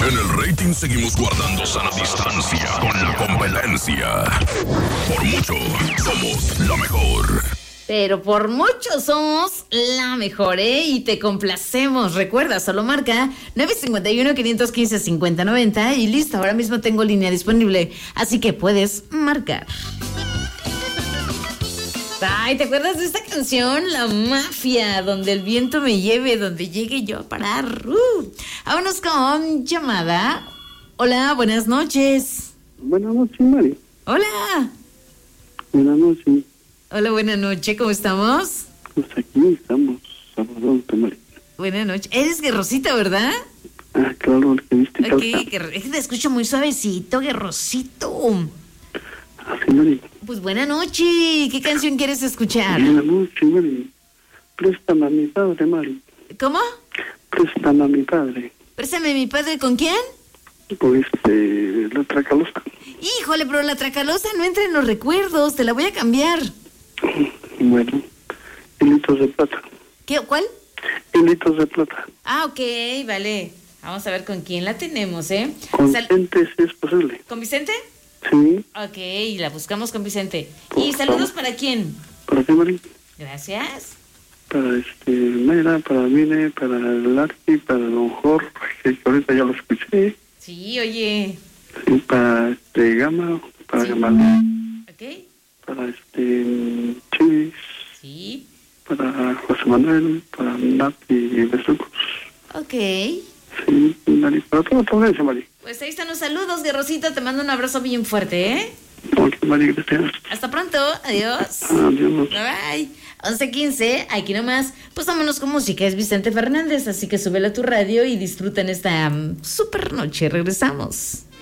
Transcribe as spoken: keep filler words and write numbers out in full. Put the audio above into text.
En el rating seguimos guardando sana distancia con la competencia. Por mucho, somos la mejor. Pero por mucho somos la mejor, ¿eh? Y te complacemos. Recuerda, solo marca nueve cinco uno, cinco uno cinco, cinco cero nueve cero y listo, ahora mismo tengo línea disponible. Así que puedes marcar. Ay, ¿te acuerdas de esta canción? La Mafia, donde el viento me lleve, donde llegue yo a parar. Uh. Vámonos con llamada. Hola, buenas noches. Buenas noches, Mari. Hola. Buenas noches. Hola, buenas noches, ¿cómo estamos? Pues aquí estamos, saludándote, Mari. Buenas noches. Eres Guerrosita, ¿verdad? Ah, claro, que viste Ok, Guerro- es que te escucho muy suavecito, Guerrosito. Así, Mari. Pues buena noche. ¿Qué canción quieres escuchar? Buenas noches, Mari. Préstame a mi padre, Mari. ¿Cómo? Préstame a mi padre. Préstame mi padre, ¿con quién? Pues, este, la Tracalosa. Híjole, pero la Tracalosa no entra en los recuerdos. Te la voy a cambiar. Bueno, hilitos de plata. ¿Qué? ¿Cuál? Hilitos de plata. Ah, ok, vale. Vamos a ver con quién la tenemos, ¿eh? Con Sal- Vicente, si es posible. ¿Con Vicente? Sí. Ok, la buscamos con Vicente. Por ¿Y saludos favor. para quién? ¿Para qué, Mari? Gracias. Para este, Mayra, para Mine, para el Arqui, para Don Jorge, que ahorita ya lo escuché. Sí, oye. Sí, para este, Gama, para Sí. Gamal. Ok. Para este Chivis, Sí. para José Manuel, para Nati y Besucos. Ok. Sí, Mari, para toda la audiencia, Mari. Pues ahí están los saludos, Guerrosito. Te mando un abrazo bien fuerte, ¿eh? Ok, Mari, gracias. Hasta pronto. Adiós. Adiós. Bye bye. once quince, aquí nomás. Pues vámonos con música. Es Vicente Fernández, así que súbela a tu radio y disfruten esta um, super noche. Regresamos.